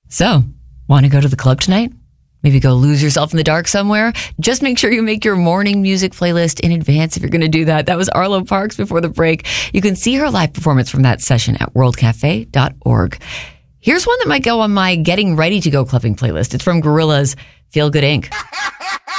So, want to go to the club tonight? Maybe go lose yourself in the dark somewhere? Just make sure you make your morning music playlist in advance if you're going to do that. That was Arlo Parks before the break. You can see her live performance from that session at worldcafe.org. Here's one that might go on my getting ready to go clubbing playlist. It's from Gorillaz, Feel Good Inc.